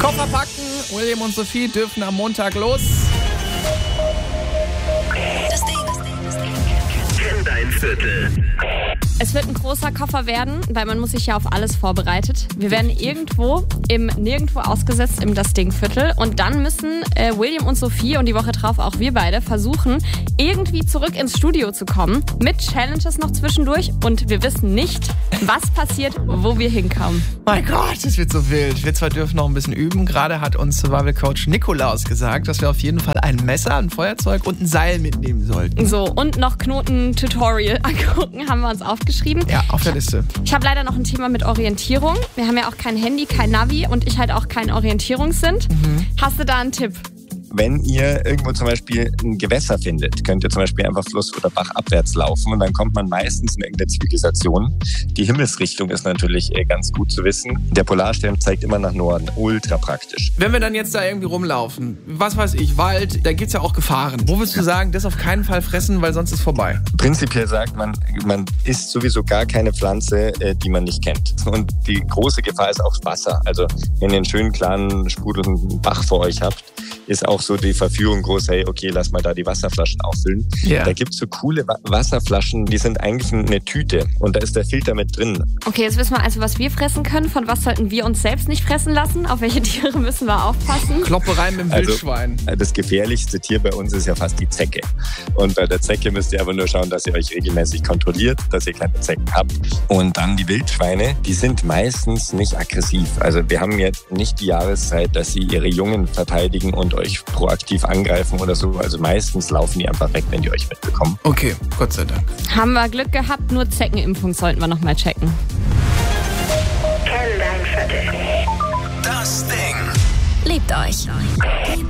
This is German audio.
Koffer packen. William und Sophie dürfen am Montag los. Das Ding. Kenn dein Viertel. Es wird ein großer Koffer werden, weil man muss sich ja auf alles vorbereitet. Wir werden irgendwo im Nirgendwo ausgesetzt im Das Ding-Viertel und dann müssen William und Sophie und die Woche drauf auch wir beide versuchen, irgendwie zurück ins Studio zu kommen, mit Challenges noch zwischendurch und wir wissen nicht, was passiert, wo wir hinkommen. Mein Gott, es wird so wild. Wir zwei dürfen noch ein bisschen üben. Gerade hat uns Survival-Coach Nikolaus gesagt, dass wir auf jeden Fall ein Messer, ein Feuerzeug und ein Seil mitnehmen sollten. So, und noch Knoten-Tutorial angucken, haben wir uns aufgeschrieben. Ja, auf der Liste. Ich habe leider noch ein Thema mit Orientierung. Wir haben ja auch kein Handy, kein Navi und ich halt auch kein Orientierungssinn. Hast du da einen Tipp? Wenn ihr irgendwo zum Beispiel ein Gewässer findet, könnt ihr zum Beispiel einfach Fluss- oder Bachabwärts laufen und dann kommt man meistens in irgendeine Zivilisation. Die Himmelsrichtung ist natürlich ganz gut zu wissen. Der Polarstern zeigt immer nach Norden. Ultra praktisch. Wenn wir dann jetzt da irgendwie rumlaufen, was weiß ich, Wald, da gibt's ja auch Gefahren. Wo würdest du sagen, das auf keinen Fall fressen, weil sonst ist vorbei? Prinzipiell sagt man isst sowieso gar keine Pflanze, die man nicht kennt. Und die große Gefahr ist auch Wasser. Also wenn ihr einen schönen, klaren, sprudelnden Bach vor euch habt, ist auch so die Verführung groß, hey, okay, lass mal da die Wasserflaschen auffüllen. Yeah. Da gibt's so coole Wasserflaschen, die sind eigentlich eine Tüte und da ist der Filter mit drin. Okay, jetzt wissen wir also, was wir fressen können. Von was sollten wir uns selbst nicht fressen lassen? Auf welche Tiere müssen wir aufpassen? Kloppe rein mit dem Wildschwein. Das gefährlichste Tier bei uns ist ja fast die Zecke. Und bei der Zecke müsst ihr aber nur schauen, dass ihr euch regelmäßig kontrolliert, dass ihr keine Zecken habt. Und dann die Wildschweine, die sind meistens nicht aggressiv. Also wir haben jetzt nicht die Jahreszeit, dass sie ihre Jungen verteidigen und euch proaktiv angreifen oder so. Also meistens laufen die einfach weg, wenn die euch mitbekommen. Okay, Gott sei Dank. Haben wir Glück gehabt, nur Zeckenimpfung sollten wir nochmal checken. Kenn dein Viertel. Das Ding. Liebt euch.